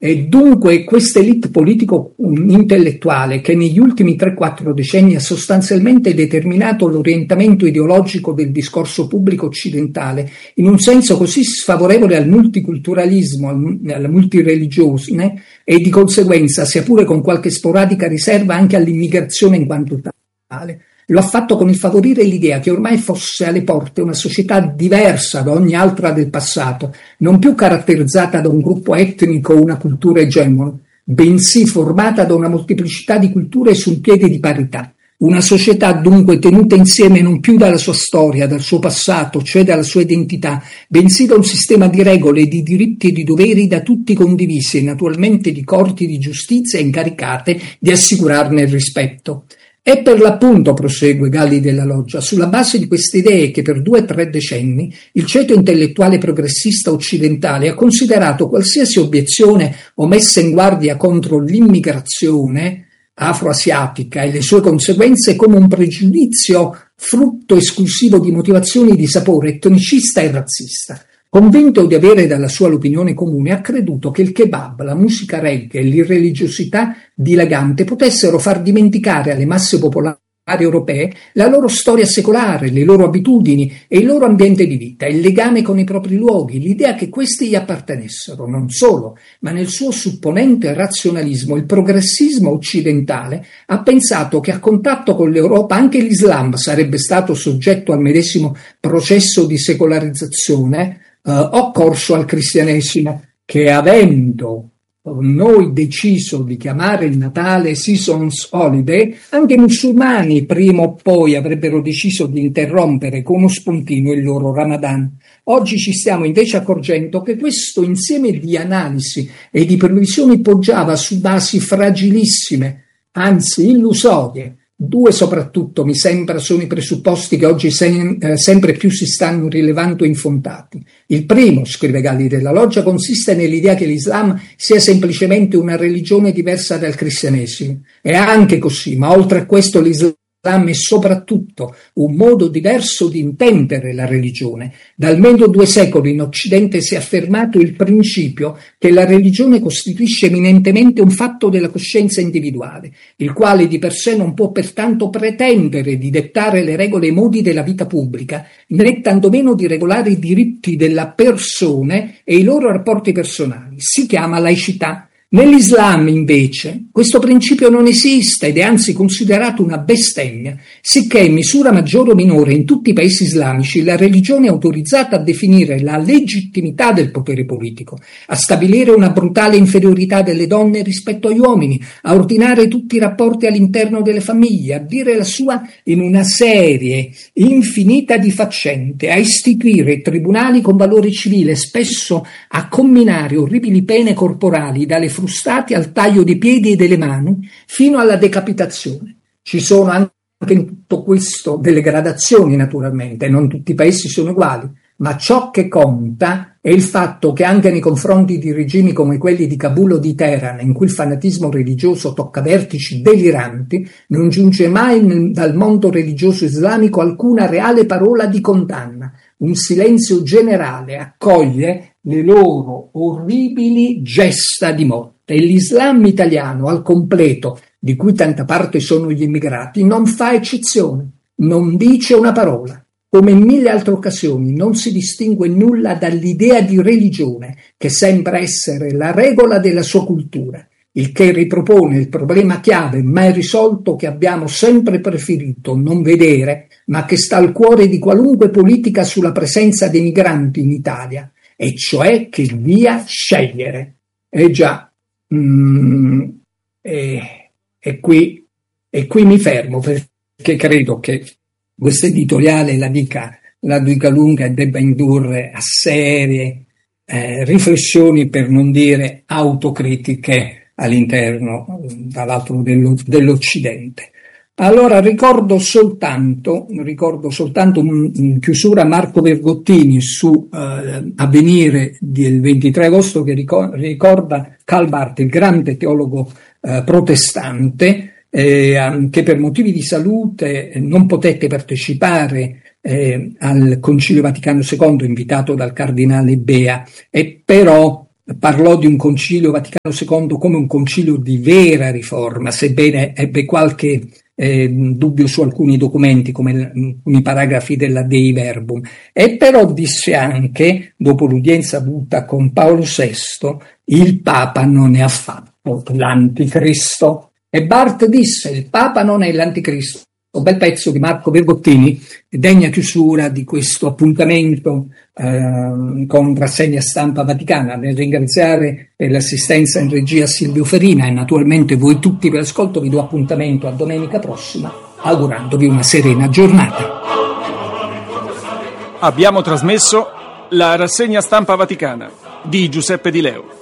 E dunque questa elite politico-intellettuale che negli ultimi 3-4 decenni ha sostanzialmente determinato l'orientamento ideologico del discorso pubblico occidentale in un senso così sfavorevole al multiculturalismo, alla multireligione e di conseguenza, sia pure con qualche sporadica riserva, anche all'immigrazione in quanto tale, lo ha fatto con il favorire l'idea che ormai fosse alle porte una società diversa da ogni altra del passato, non più caratterizzata da un gruppo etnico o una cultura egemone, bensì formata da una molteplicità di culture su un piede di parità. Una società dunque tenuta insieme non più dalla sua storia, dal suo passato, cioè dalla sua identità, bensì da un sistema di regole, di diritti e di doveri da tutti condivisi e naturalmente di corti di giustizia incaricate di assicurarne il rispetto. È per l'appunto, prosegue Galli della Loggia, sulla base di queste idee che per 2-3 decenni il ceto intellettuale progressista occidentale ha considerato qualsiasi obiezione o messa in guardia contro l'immigrazione afroasiatica e le sue conseguenze come un pregiudizio frutto esclusivo di motivazioni di sapore etnicista e razzista. Convinto di avere dalla sua l'opinione comune, ha creduto che il kebab, la musica reggae e l'irreligiosità dilagante potessero far dimenticare alle masse popolari europee la loro storia secolare, le loro abitudini e il loro ambiente di vita, il legame con i propri luoghi, l'idea che questi gli appartenessero. Non solo, ma nel suo supponente razionalismo il progressismo occidentale ha pensato che a contatto con l'Europa anche l'Islam sarebbe stato soggetto al medesimo processo di secolarizzazione occorso al cristianesimo, che avendo noi deciso di chiamare il Natale Seasons Holiday, anche i musulmani prima o poi avrebbero deciso di interrompere con uno spuntino il loro Ramadan. Oggi ci stiamo invece accorgendo che questo insieme di analisi e di previsioni poggiava su basi fragilissime, anzi illusorie. Due soprattutto, mi sembra, sono i presupposti che oggi sempre più si stanno rilevando infondati. Il primo, scrive Galli della Loggia, consiste nell'idea che l'Islam sia semplicemente una religione diversa dal cristianesimo. È anche così, ma oltre a questo l'Islam è soprattutto un modo diverso di intendere la religione. Da almeno 2 secoli in Occidente si è affermato il principio che la religione costituisce eminentemente un fatto della coscienza individuale, il quale di per sé non può pertanto pretendere di dettare le regole e i modi della vita pubblica, né tantomeno di regolare i diritti della persona e i loro rapporti personali. Si chiama laicità. Nell'Islam, invece, questo principio non esiste ed è anzi considerato una bestemmia, sicché in misura maggiore o minore in tutti i paesi islamici la religione è autorizzata a definire la legittimità del potere politico, a stabilire una brutale inferiorità delle donne rispetto agli uomini, a ordinare tutti i rapporti all'interno delle famiglie, a dire la sua in una serie infinita di faccende, a istituire tribunali con valore civile, spesso a comminare orribili pene corporali dalle frustati al taglio dei piedi e delle mani fino alla decapitazione. Ci sono anche in tutto questo delle gradazioni, naturalmente, non tutti i paesi sono uguali, ma ciò che conta è il fatto che anche nei confronti di regimi come quelli di Kabul o di Teheran, in cui il fanatismo religioso tocca vertici deliranti, non giunge mai dal mondo religioso islamico alcuna reale parola di condanna. Un silenzio generale accoglie le loro orribili gesta di morte. E l'Islam italiano al completo, di cui tanta parte sono gli immigrati, non fa eccezione, non dice una parola. Come in 1000 altre occasioni non si distingue nulla dall'idea di religione, che sembra essere la regola della sua cultura, il che ripropone il problema chiave mai risolto che abbiamo sempre preferito non vedere, ma che sta al cuore di qualunque politica sulla presenza dei migranti in Italia, e cioè che via scegliere. Già, e qui mi fermo, perché credo che questo editoriale la dica lunga e debba indurre a serie riflessioni, per non dire autocritiche, all'interno, tra l'altro, dell'Occidente. Allora ricordo soltanto in chiusura Marco Vergottini su Avvenire del 23 agosto che ricorda Karl Barth, il grande teologo protestante, che per motivi di salute non potette partecipare al Concilio Vaticano II invitato dal cardinale Bea, e però parlò di un Concilio Vaticano II come un concilio di vera riforma, sebbene ebbe qualche dubbio su alcuni documenti, come alcuni paragrafi della Dei Verbum, e però disse anche, dopo l'udienza avuta con Paolo VI, il Papa non è affatto l'Anticristo. E Barth disse: il Papa non è l'Anticristo. Un bel pezzo di Marco Vergottini, degna chiusura di questo appuntamento con Rassegna Stampa Vaticana. Nel ringraziare per l'assistenza in regia Silvio Ferina e naturalmente voi tutti per l'ascolto, vi do appuntamento a domenica prossima, augurandovi una serena giornata. Abbiamo trasmesso la Rassegna Stampa Vaticana di Giuseppe Di Leo.